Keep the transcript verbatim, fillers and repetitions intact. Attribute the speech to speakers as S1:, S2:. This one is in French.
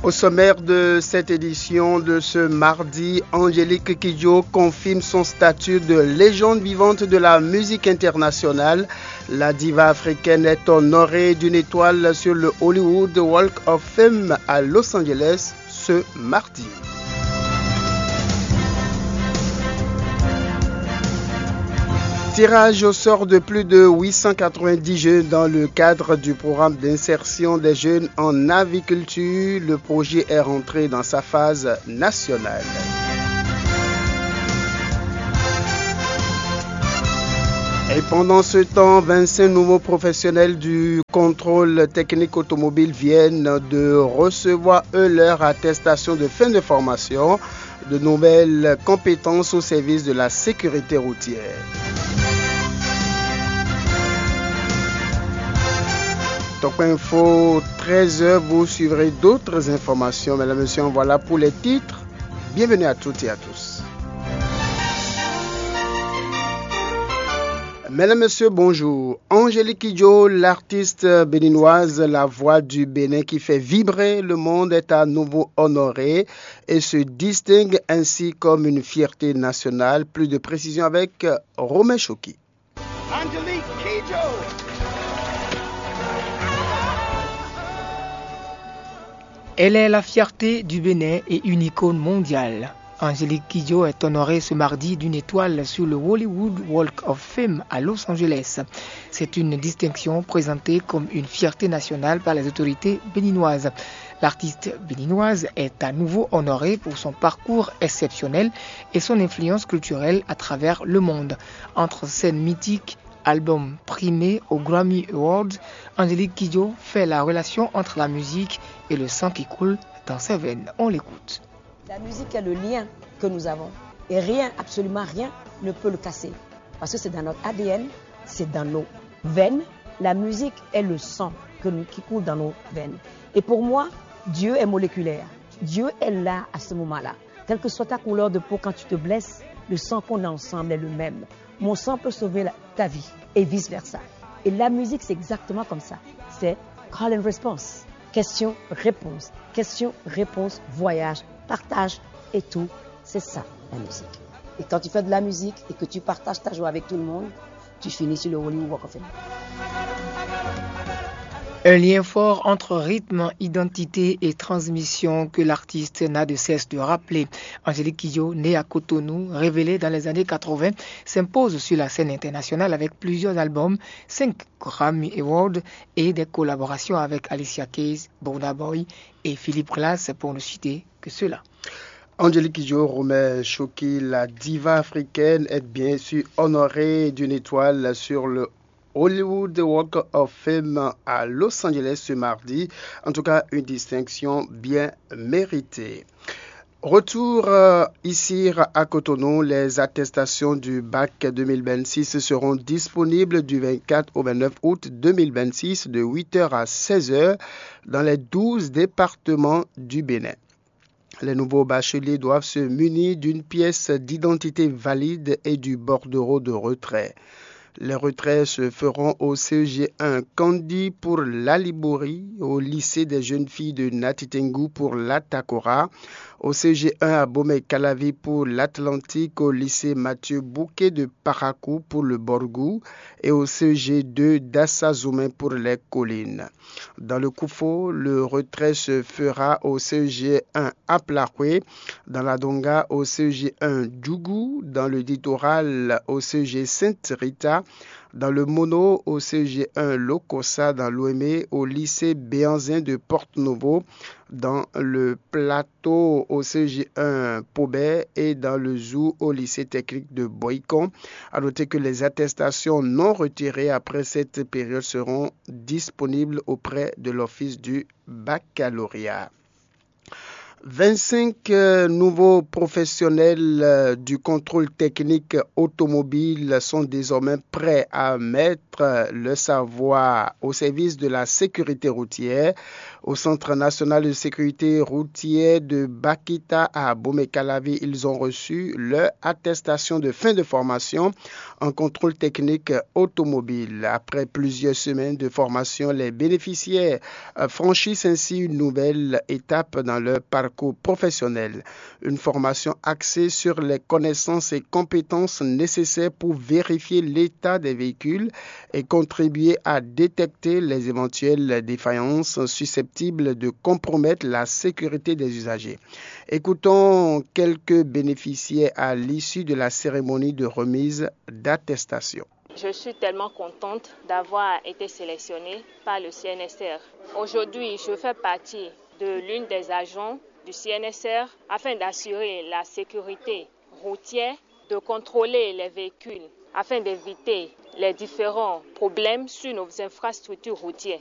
S1: Au sommaire de cette édition de ce mardi, Angélique Kidjo confirme son statut de légende vivante de la musique internationale. La diva africaine est honorée d'une étoile sur le Hollywood Walk of Fame à Los Angeles ce mardi. Tirage au sort de plus de huit cent quatre-vingt-dix jeunes dans le cadre du programme d'insertion des jeunes en aviculture. Le projet est rentré dans sa phase nationale. Et pendant ce temps, vingt-cinq nouveaux professionnels du contrôle technique automobile viennent de recevoir eux leur attestation de fin de formation, de nouvelles compétences au service de la sécurité routière. Top Info, treize heures, vous suivrez d'autres informations. Mesdames et messieurs, voilà pour les titres. Bienvenue à toutes et à tous. Mesdames et messieurs, bonjour. Angélique Kidjo, l'artiste béninoise, la voix du Bénin qui fait vibrer le monde, est à nouveau honorée et se distingue ainsi comme une fierté nationale. Plus de précision avec Romain Choki.
S2: Angélique Kidjo.
S3: Elle est la fierté du Bénin et une icône mondiale. Angélique Kidjo est honorée ce mardi d'une étoile sur le Hollywood Walk of Fame à Los Angeles. C'est une distinction présentée comme une fierté nationale par les autorités béninoises. L'artiste béninoise est à nouveau honorée pour son parcours exceptionnel et son influence culturelle à travers le monde. Entre scènes mythiques, album primé aux Grammy Awards, Angélique Kidjo fait la relation entre la musique et le sang qui coule dans ses veines. On l'écoute.
S4: La musique est le lien que nous avons et rien, absolument rien, ne peut le casser. Parce que c'est dans notre A D N, c'est dans nos veines. La musique est le sang que nous, qui coule dans nos veines. Et pour moi, Dieu est moléculaire. Dieu est là à ce moment-là. Quelle que soit ta couleur de peau, quand tu te blesses, le sang qu'on a ensemble est le même. Mon sang peut sauver la, ta vie et vice-versa. Et la musique, c'est exactement comme ça. C'est call and response. Question, réponse. Question, réponse, voyage, partage et tout. C'est ça, la musique. Et quand tu fais de la musique et que tu partages ta joie avec tout le monde, tu finis sur le Hollywood Walk of Fame.
S3: Un lien fort entre rythme, identité et transmission que l'artiste n'a de cesse de rappeler. Angélique Kidjo, née à Cotonou, révélée dans les années quatre-vingts, s'impose sur la scène internationale avec plusieurs albums, cinq Grammy Awards et des collaborations avec Alicia Keys, Burna Boy et Philippe Glass, pour ne citer que cela.
S1: Angélique Kidjo, Romain Choki, la diva africaine, est bien sûr honorée d'une étoile sur le Hollywood Walk of Fame à Los Angeles ce mardi. En tout cas, une distinction bien méritée. Retour euh, ici à Cotonou, les attestations du bac deux mille vingt-six seront disponibles du vingt-quatre au vingt-neuf août deux mille vingt-six de huit heures à seize heures dans les douze départements du Bénin. Les nouveaux bacheliers doivent se munir d'une pièce d'identité valide et du bordereau de retrait. Les retraits se feront au C E G un Kandi pour l'Alibouri, au lycée des jeunes filles de Natitengu pour l'Atakora, au C E G un à Bomey-Calavi pour l'Atlantique, au lycée Mathieu Bouquet de Parakou pour le Borgou et au C E G deux d'Assazoumen pour les collines. Dans le Koufo, le retrait se fera au C E G un à Plakwe, dans la Donga au C E G un Djougou, dans le littoral au C E G Sainte-Rita, dans le Mono au C E G un Lokosa, dans l'O M E au lycée Béanzin de Porte-Novo, dans le Plateau au C E G un Pobet et dans le Zou au lycée technique de Boycon. À noter que les attestations non retirées après cette période seront disponibles auprès de l'office du baccalauréat. vingt-cinq euh, nouveaux professionnels euh, du contrôle technique automobile sont désormais prêts à mettre le savoir au service de la sécurité routière. Au Centre national de sécurité routière de Bakita à Bomekalavi, ils ont reçu leur attestation de fin de formation en contrôle technique automobile. Après plusieurs semaines de formation, les bénéficiaires franchissent ainsi une nouvelle étape dans leur parcours professionnel. Une formation axée sur les connaissances et compétences nécessaires pour vérifier l'état des véhicules et contribuer à détecter les éventuelles défaillances susceptibles de compromettre la sécurité des usagers. Écoutons quelques bénéficiaires à l'issue de la cérémonie de remise d'attestation.
S5: Je suis tellement contente d'avoir été sélectionnée par le C N S R. Aujourd'hui, je fais partie de l'une des agents du C N S R afin d'assurer la sécurité routière, de contrôler les véhicules afin d'éviter les différents problèmes sur nos infrastructures routières.